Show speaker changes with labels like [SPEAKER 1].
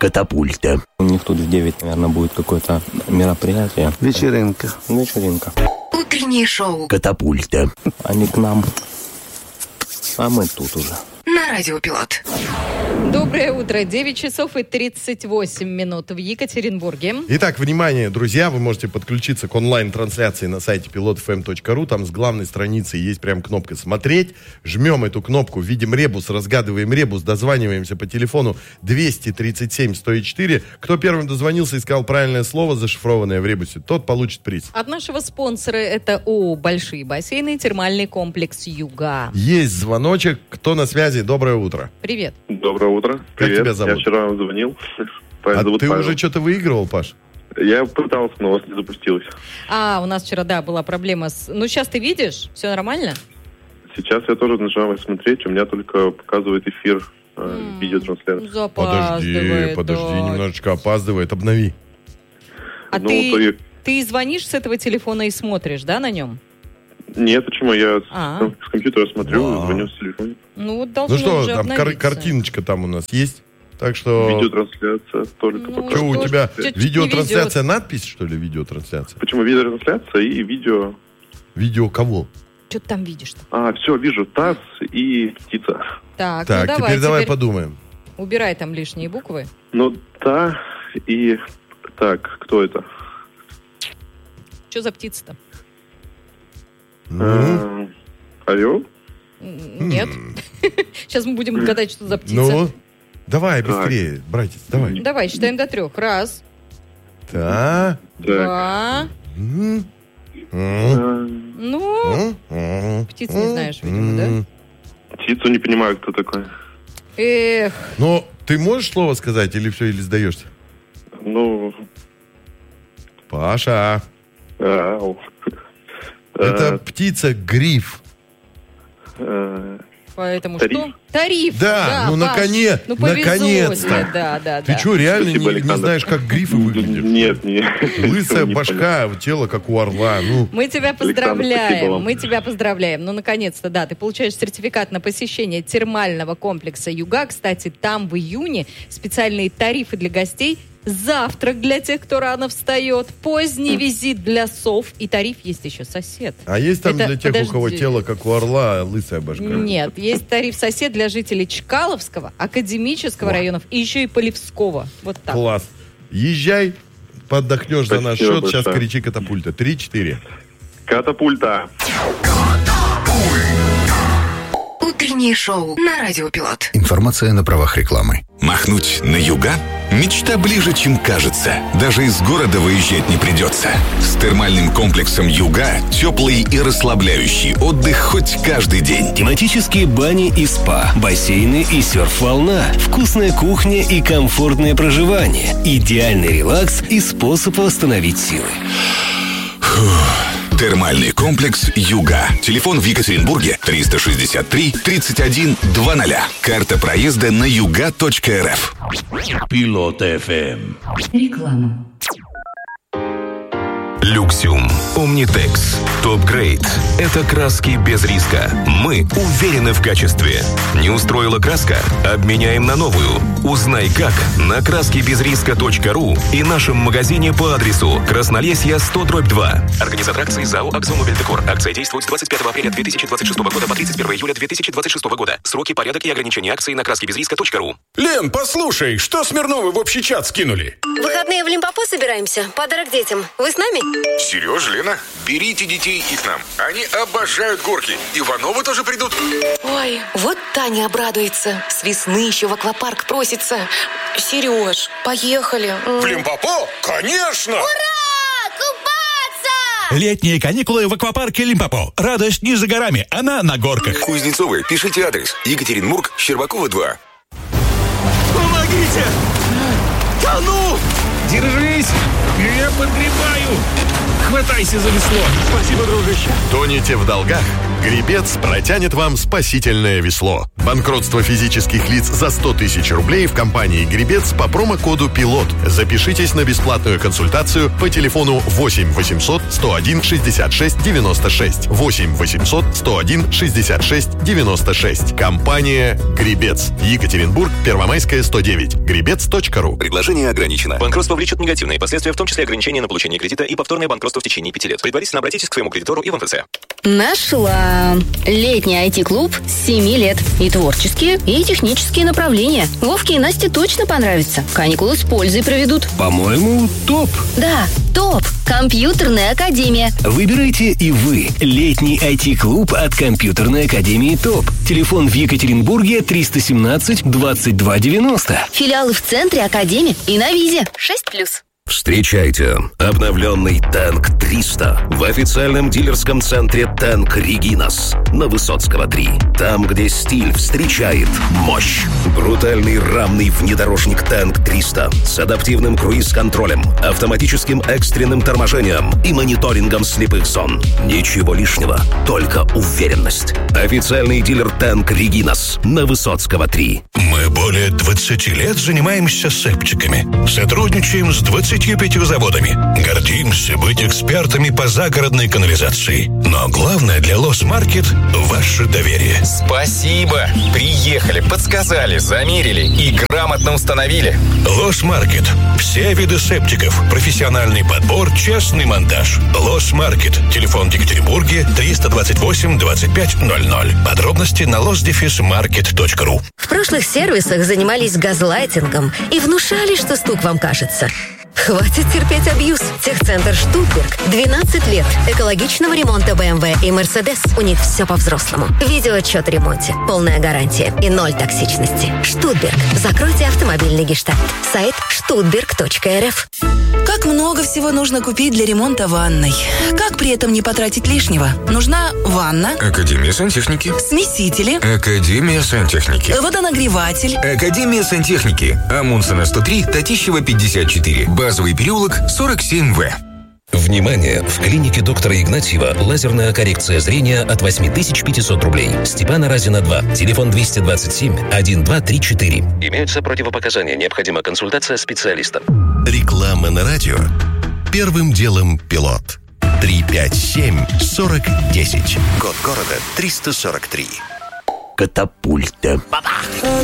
[SPEAKER 1] Катапульта.
[SPEAKER 2] У них тут в 9, наверное, будет какое-то мероприятие.
[SPEAKER 3] Вечеринка.
[SPEAKER 1] Утреннее шоу Катапульта.
[SPEAKER 2] Они к нам, а мы тут уже.
[SPEAKER 1] На Радио Пилот.
[SPEAKER 4] Доброе утро. 9 часов и 38 минут в Екатеринбурге.
[SPEAKER 5] Итак, внимание, друзья, вы можете подключиться к онлайн-трансляции на сайте pilotfm.ru. Там с главной страницы есть прям кнопка «Смотреть». Жмем эту кнопку, видим ребус, разгадываем ребус, дозваниваемся по телефону 237-104. Кто первым дозвонился и сказал правильное слово, зашифрованное в ребусе, тот получит приз.
[SPEAKER 4] От нашего спонсора это ООО «Большие бассейны» и термальный комплекс «Юга».
[SPEAKER 5] Есть звоночек. Кто на связи? Доброе утро.
[SPEAKER 4] Привет.
[SPEAKER 6] Доброе утро.
[SPEAKER 5] Как
[SPEAKER 6] Привет.
[SPEAKER 5] тебя зовут?
[SPEAKER 6] Я вчера вам звонил.
[SPEAKER 5] А ты
[SPEAKER 6] Павел.
[SPEAKER 5] уже что-то выигрывал, Паш?
[SPEAKER 6] Я пытался, но у вас не запустилось.
[SPEAKER 4] У нас вчера, была проблема с... Ну, сейчас ты видишь? Все нормально?
[SPEAKER 6] Сейчас я тоже нажимаю смотреть, у меня только показывает эфир видеотрансляции.
[SPEAKER 4] Запаздывает.
[SPEAKER 5] Подожди,
[SPEAKER 4] да.
[SPEAKER 5] немножечко опаздывает. Обнови.
[SPEAKER 4] А ты звонишь с этого телефона и смотришь, да, на нем?
[SPEAKER 6] Нет, почему? Я с компьютера смотрю, звоню с телефона.
[SPEAKER 4] Ну, вот должно
[SPEAKER 5] Ну что,
[SPEAKER 4] уже
[SPEAKER 5] там
[SPEAKER 4] обновиться.
[SPEAKER 5] картиночка там у нас есть? Так что...
[SPEAKER 6] Видеотрансляция только
[SPEAKER 4] Ну,
[SPEAKER 6] пока.
[SPEAKER 5] Что у тебя?
[SPEAKER 4] чуть-чуть
[SPEAKER 5] Видеотрансляция,
[SPEAKER 4] не
[SPEAKER 5] надпись, что ли, видеотрансляция?
[SPEAKER 6] Почему? Видеотрансляция и видео.
[SPEAKER 5] Видео кого?
[SPEAKER 4] Что ты там видишь-то?
[SPEAKER 6] Все, вижу. ТАСС и птица.
[SPEAKER 4] Так,
[SPEAKER 5] Так,
[SPEAKER 4] ну
[SPEAKER 5] давай подумаем.
[SPEAKER 4] убирай там лишние буквы.
[SPEAKER 6] Ну, та и... Так, кто это?
[SPEAKER 4] Что за птица-то?
[SPEAKER 6] Орел?
[SPEAKER 4] Нет. Сейчас мы будем гадать, что за птица.
[SPEAKER 5] Ну, давай быстрее, братец, давай.
[SPEAKER 4] Давай, считаем до 3. Раз,
[SPEAKER 5] Так.
[SPEAKER 4] два. Ну, птиц не знаешь, видимо, да?
[SPEAKER 6] Птицу не понимаю, кто такой.
[SPEAKER 4] Эх,
[SPEAKER 5] Ну, ты можешь слово сказать или все, или сдаешься?
[SPEAKER 6] Ну...
[SPEAKER 5] Паша, это птица-гриф.
[SPEAKER 4] поэтому
[SPEAKER 6] Тариф?
[SPEAKER 4] что? Тариф.
[SPEAKER 5] Да, ну,
[SPEAKER 4] Паш,
[SPEAKER 5] наконец-то.
[SPEAKER 4] Ну, повезло тебе, да.
[SPEAKER 5] Ты что, реально
[SPEAKER 6] Спасибо,
[SPEAKER 5] не
[SPEAKER 6] Александр.
[SPEAKER 5] знаешь, как грифы выглядят?
[SPEAKER 6] Нет.
[SPEAKER 5] Лысая
[SPEAKER 6] Не
[SPEAKER 5] башка, тело как у орла. Ну,
[SPEAKER 4] Мы тебя
[SPEAKER 6] Александр, спасибо
[SPEAKER 4] поздравляем.
[SPEAKER 6] вам.
[SPEAKER 4] Ну, наконец-то, да, ты получаешь сертификат на посещение термального комплекса «Юга». Кстати, там в июне специальные тарифы для гостей, завтрак для тех, кто рано встает, поздний визит для сов, и тариф есть еще сосед.
[SPEAKER 5] а есть там
[SPEAKER 4] Это-
[SPEAKER 5] для тех, у кого
[SPEAKER 4] подожди.
[SPEAKER 5] тело как у орла, а лысая башка?
[SPEAKER 4] Нет, есть тариф сосед для жителей Чкаловского, Академического районов и еще и Полевского. Вот так.
[SPEAKER 5] Класс. Езжай, подохнешь за наш
[SPEAKER 6] Спасибо
[SPEAKER 5] счет. Сейчас
[SPEAKER 6] большое.
[SPEAKER 5] кричи катапульта. 3-4.
[SPEAKER 6] Катапульта.
[SPEAKER 1] Утреннее шоу на Радио Пилот.
[SPEAKER 7] Информация на правах рекламы.
[SPEAKER 8] Махнуть на юга? Мечта ближе, чем кажется. Даже из города выезжать не придется. С термальным комплексом «Юга» теплый и расслабляющий отдых хоть каждый день.
[SPEAKER 9] Тематические бани и спа, бассейны и серф-волна, вкусная кухня и комфортное проживание, идеальный релакс и способ восстановить силы.
[SPEAKER 8] Термальный комплекс «Юга». Телефон в Екатеринбурге 363-31-00. Карта проезда на yuga.rf.
[SPEAKER 1] Пилот ФМ.
[SPEAKER 10] Реклама.
[SPEAKER 9] Люксиум, Omnitex, Топ-грейд. Это краски без риска. Мы уверены в качестве. Не устроила краска? Обменяем на новую. Узнай как на краскибезриска.ру и нашем магазине по адресу Краснолесье 100/2. Организатор акции ЗАО «Акзомобильдекор». Акция действует с 25 апреля 2026 года по 31 июля 2026 года. Сроки, порядок и ограничения акции на краскибезриска.ру.
[SPEAKER 11] Лен, послушай, что Смирновы в общий чат скинули?
[SPEAKER 12] В выходные в Лимпопо собираемся. Подарок детям. Вы с нами?
[SPEAKER 11] Сереж, Лена, берите детей и к нам. Они обожают горки. Ивановы тоже придут.
[SPEAKER 12] Ой, вот Таня обрадуется. С весны еще в аквапарк просится. Сереж, поехали.
[SPEAKER 11] В Лимпопо? Конечно!
[SPEAKER 13] Летние каникулы в аквапарке Лимпопо. Радость не за горами, она на горках.
[SPEAKER 11] Кузнецовы, пишите адрес. Екатеринбург, Щербакова, 2.
[SPEAKER 13] Помогите! Тону!
[SPEAKER 9] Держись! Я подгребаю!
[SPEAKER 13] Хватайся за весло.
[SPEAKER 3] Спасибо, дружище.
[SPEAKER 5] Тонете в долгах? Гребец протянет вам спасительное весло. Банкротство физических лиц за 100 тысяч рублей в компании «Гребец» по промокоду «Пилот». Запишитесь на бесплатную консультацию по телефону 8 800 101 66 96. 8 800 101 66 96. Компания «Гребец». Екатеринбург, Первомайская, 109. Гребец.ру.
[SPEAKER 9] Предложение ограничено. Банкротство влечет негативные последствия, в том числе ограничение на получение кредита и повторное банкротство в течение 5 лет. Предварительно обратитесь к своему кредитору и в МФЦ.
[SPEAKER 10] Нашла. Летний IT-клуб с 7 лет. И творческие, и технические направления. Вовке и Насте точно понравится. Каникулы с пользой проведут.
[SPEAKER 14] По-моему, топ.
[SPEAKER 10] Да, топ. Компьютерная академия.
[SPEAKER 14] Выбирайте и вы. Летний IT-клуб от Компьютерной академии ТОП. Телефон в Екатеринбурге 317 22 90.
[SPEAKER 10] Филиалы в центре, академии и на визе. 6+.
[SPEAKER 15] Встречайте обновленный Танк 300 в официальном дилерском центре Танк Регинас на Высоцкого 3. Там, где стиль встречает мощь. Брутальный рамный внедорожник Танк 300 с адаптивным круиз-контролем, автоматическим экстренным торможением и мониторингом слепых зон. Ничего лишнего, только уверенность. Официальный дилер Танк Регинас на Высоцкого 3.
[SPEAKER 13] Мы более 20 лет занимаемся септиками. Сотрудничаем с 25 заводами. Гордимся быть экспертами по загородной канализации. Но главное для Лос-Маркет – ваше доверие.
[SPEAKER 16] Спасибо! Приехали, подсказали, замерили и грамотно установили.
[SPEAKER 13] Лос-Маркет. Все виды септиков. Профессиональный подбор, честный монтаж. Лос-Маркет. Телефон в Екатеринбурге 328 25 00. Подробности на losdefismarket.ru.
[SPEAKER 17] В прошлых сервисах занимались газлайтингом и внушали, что стук вам кажется. Хватит терпеть абьюз. Техцентр «Штутберг». 12 лет экологичного ремонта BMW и Mercedes. У них все по-взрослому. Видеоотчет о ремонте, полная гарантия и 0 токсичности. «Штутберг». Закройте автомобильный гештальт. Сайт штутберг.рф.
[SPEAKER 18] Как много всего нужно купить для ремонта ванной. Как при этом не потратить лишнего? Нужна ванна.
[SPEAKER 11] Академия сантехники.
[SPEAKER 18] Смесители.
[SPEAKER 11] Академия сантехники.
[SPEAKER 18] Водонагреватель.
[SPEAKER 11] Академия сантехники. Амундсена 103, Татищева 54. Базовый переулок 47В.
[SPEAKER 15] Внимание! В клинике доктора Игнатьева лазерная коррекция зрения от 8500 рублей. Степана Разина 2. Телефон 227 1234. Имеются противопоказания. Необходима консультация специалиста.
[SPEAKER 19] Реклама на радио. Первым делом пилот. 357-40-10. Код города 343.
[SPEAKER 2] Катапульта.